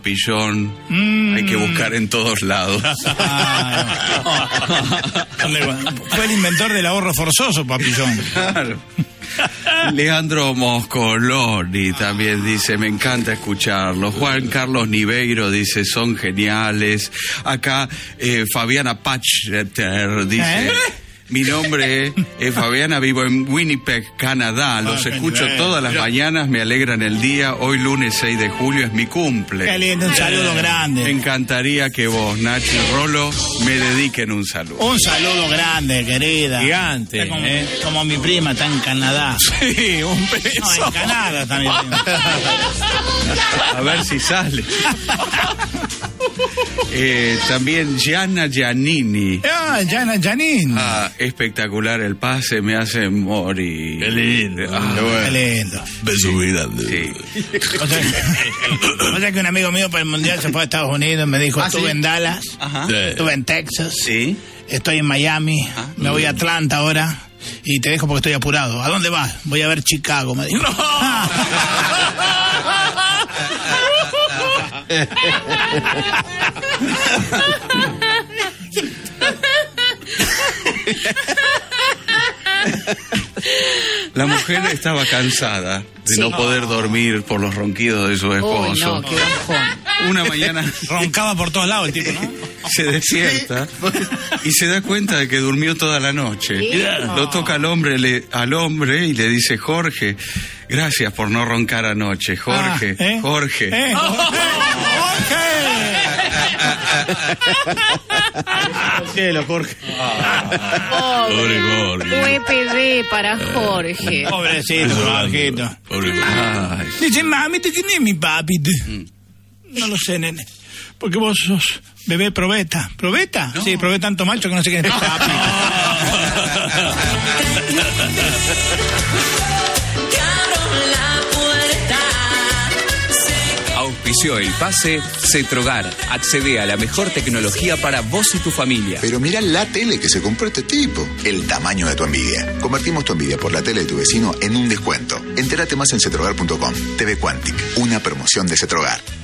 Papillón. Hay que buscar en todos lados. Fue el inventor del ahorro forzoso, Papillón. Claro. Leandro Moscoloni también dice, me encanta escucharlo. Juan Carlos Niveiro dice, son geniales. Acá Fabiana Pachter dice... Mi nombre es Fabiana, vivo en Winnipeg, Canadá. Los escucho todas las mañanas, me alegran el día. Hoy lunes 6 de julio es mi cumple. Qué lindo, un saludo grande. Me encantaría que vos, Nachi y Rolo, me dediquen un saludo. Un saludo grande, querida. Gigante. Como mi prima está en Canadá. Sí, un beso. No, en Canadá también. A ver si sale. También Gianna Giannini. Gianna Giannini. Espectacular el pase, me hace morir. Qué lindo. Qué lindo. Beso muy grande. Sí. O sea que un amigo mío para el Mundial se fue a Estados Unidos, me dijo, estuve en Dallas, estuve en Texas, estoy en Miami, me voy a Atlanta ahora y te dejo porque estoy apurado. ¿A dónde vas? Voy a ver Chicago, me dijo. La mujer estaba cansada de no poder dormir por los ronquidos de su esposo. No, qué bajón. Una mañana roncaba por todos lados el tipo, ¿no? Se despierta y se da cuenta de que durmió toda la noche. Lo toca al hombre y le dice, Jorge, gracias por no roncar anoche. Jorge. Jorge. Jorge. Pobre Jorge. UPD para Jorge. Pobrecito, Jorgito. Pobre Jorge. Dice, mami, ¿quién es mi papi? No lo sé, nene. Porque vos sos bebé probeta. ¿Probeta? No. Sí, probé tanto macho que no sé quién es papi. Auspició el pase Cetrogar. Accede a la mejor tecnología para vos y tu familia. Pero mirá la tele que se compró este tipo. El tamaño de tu envidia. Convertimos tu envidia por la tele de tu vecino en un descuento. Entérate más en cetrogar.com. TV Quantic, una promoción de Cetrogar.